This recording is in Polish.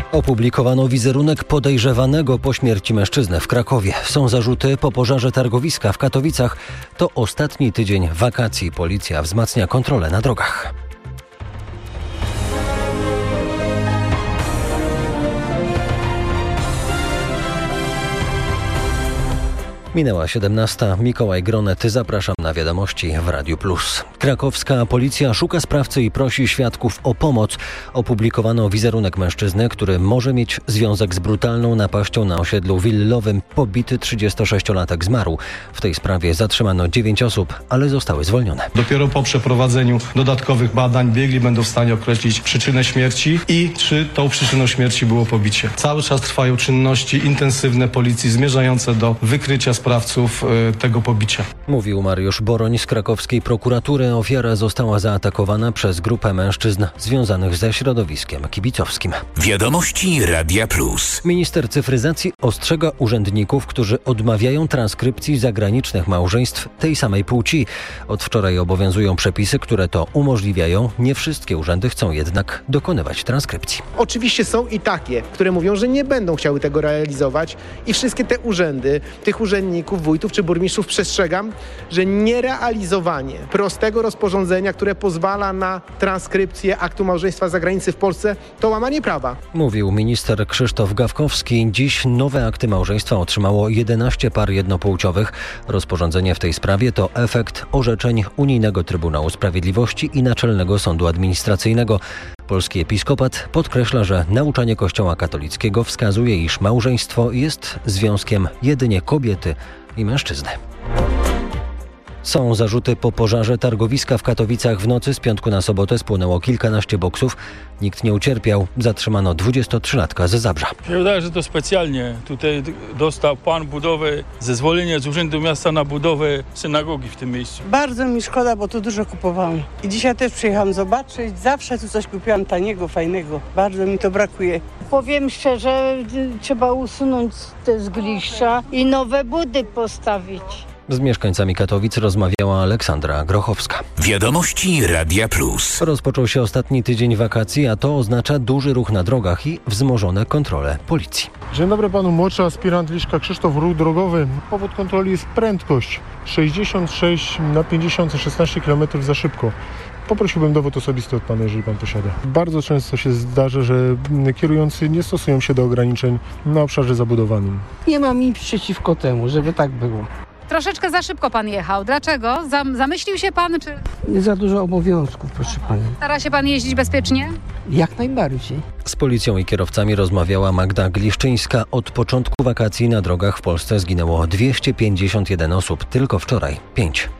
Opublikowano wizerunek podejrzewanego po śmierci mężczyzny w Krakowie. Są zarzuty po pożarze targowiska w Katowicach. To ostatni tydzień wakacji. Policja wzmacnia kontrolę na drogach. Minęła 17. Mikołaj Gronet. Zapraszam na wiadomości w Radiu Plus. Krakowska policja szuka sprawcy i prosi świadków o pomoc. Opublikowano wizerunek mężczyzny, który może mieć związek z brutalną napaścią na osiedlu willowym. Pobity 36-latek zmarł. W tej sprawie zatrzymano 9 osób, ale zostały zwolnione. Dopiero po przeprowadzeniu dodatkowych badań biegli będą w stanie określić przyczynę śmierci i czy tą przyczyną śmierci było pobicie. Cały czas trwają czynności intensywne policji zmierzające do wykrycia sprawców tego pobicia. Mówił Mariusz Boroń z krakowskiej prokuratury. Ofiara została zaatakowana przez grupę mężczyzn związanych ze środowiskiem kibicowskim. Wiadomości Radia Plus. Minister cyfryzacji ostrzega urzędników, którzy odmawiają transkrypcji zagranicznych małżeństw tej samej płci. Od wczoraj obowiązują przepisy, które to umożliwiają. Nie wszystkie urzędy chcą jednak dokonywać transkrypcji. Oczywiście są i takie, które mówią, że nie będą chciały tego realizować i wszystkie te urzędy, tych urzędników, wójtów czy burmistrzów przestrzegam, że nierealizowanie prostego rozporządzenia, które pozwala na transkrypcję aktu małżeństwa za granicą w Polsce, to łamanie prawa. Mówił minister Krzysztof Gawkowski. Dziś nowe akty małżeństwa otrzymało 11 par jednopłciowych. Rozporządzenie w tej sprawie to efekt orzeczeń Unijnego Trybunału Sprawiedliwości i Naczelnego Sądu Administracyjnego. Polski episkopat podkreśla, że nauczanie Kościoła katolickiego wskazuje, iż małżeństwo jest związkiem jedynie kobiety i mężczyzny. Są zarzuty po pożarze targowiska w Katowicach. W nocy z piątku na sobotę spłonęło kilkanaście boksów. Nikt nie ucierpiał. Zatrzymano 23-latka ze Zabrza. Mnie wydaje, że to specjalnie. Tutaj dostał pan budowę, zezwolenie z Urzędu Miasta na budowę synagogi w tym miejscu. Bardzo mi szkoda, bo tu dużo kupowałam. I dzisiaj też przyjechałam zobaczyć. Zawsze tu coś kupiłam taniego, fajnego. Bardzo mi to brakuje. Powiem szczerze, trzeba usunąć te zgliszcza i nowe budy postawić. Z mieszkańcami Katowic rozmawiała Aleksandra Grochowska. Wiadomości Radia Plus. Rozpoczął się ostatni tydzień wakacji, a to oznacza duży ruch na drogach i wzmożone kontrole policji. Dzień dobry panu, młodszy aspirant Liszka Krzysztof, ruch drogowy. Powód kontroli jest prędkość 66/50, 16 km za szybko. Poprosiłbym dowód osobisty od pana, jeżeli pan posiada. Bardzo często się zdarza, że kierujący nie stosują się do ograniczeń na obszarze zabudowanym. Nie mam nic przeciwko temu, żeby tak było. Troszeczkę za szybko pan jechał. Dlaczego? Zamyślił się pan, czy... Nie za dużo obowiązków, proszę pani. Stara się pan jeździć bezpiecznie? Jak najbardziej. Z policją i kierowcami rozmawiała Magda Gliszczyńska. Od początku wakacji na drogach w Polsce zginęło 251 osób. Tylko wczoraj 5.